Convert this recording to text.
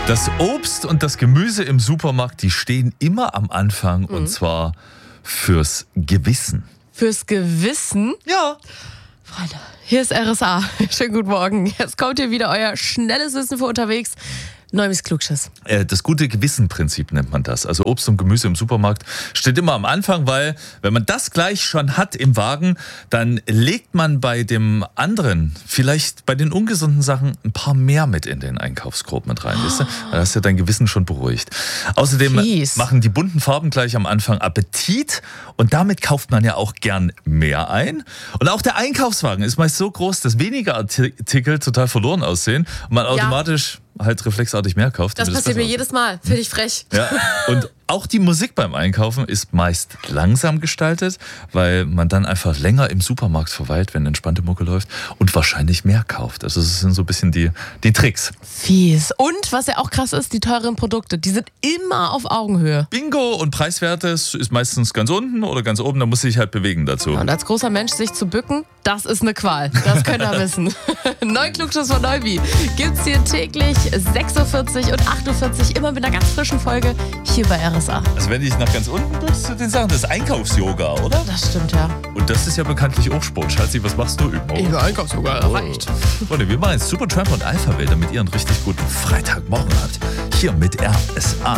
Das Obst und das Gemüse im Supermarkt, die stehen immer am Anfang und zwar fürs Gewissen. Fürs Gewissen? Ja. Freunde, hier ist RSA. Schönen guten Morgen. Jetzt kommt hier wieder euer schnelles Wissen für unterwegs. Neues Klugschiss. Das gute Gewissenprinzip nennt man das. Also Obst und Gemüse im Supermarkt steht immer am Anfang, weil wenn man das gleich schon hat im Wagen, dann legt man bei dem anderen, vielleicht bei den ungesunden Sachen, ein paar mehr mit in den Einkaufskorb mit rein. Weißt du? Da hast du dein Gewissen schon beruhigt. Außerdem machen die bunten Farben gleich am Anfang Appetit und damit kauft man ja auch gern mehr ein. Und auch der Einkaufswagen ist meist so groß, dass weniger Artikel total verloren aussehen und man automatisch halt reflexartig mehr kauft. Das passiert mir jedes Mal. Finde ich frech. Ja. Und auch die Musik beim Einkaufen ist meist langsam gestaltet, weil man dann einfach länger im Supermarkt verweilt, wenn entspannte Mucke läuft und wahrscheinlich mehr kauft. Also das sind so ein bisschen die Tricks. Fies. Und was ja auch krass ist, die teuren Produkte, die sind immer auf Augenhöhe. Bingo und Preiswertes ist meistens ganz unten oder ganz oben, da muss sich halt bewegen dazu. Und als großer Mensch sich zu bücken, das ist eine Qual. Das könnt ihr wissen. Neuklugschiss von Neubi gibt's hier täglich 6.40 Uhr und 8.40 Uhr, immer mit einer ganz frischen Folge hier bei RSA. Also wenn ich nach ganz unten würdest du den sagen, das ist Einkaufs-Yoga, oder? Das stimmt, ja. Und das ist ja bekanntlich auch Sport. Schatzi, was machst du überhaupt? Einkaufs-Yoga, reicht. Freunde, wir machen jetzt Supertramp und Alphabet, damit ihr einen richtig guten Freitagmorgen habt. Hier mit RSA.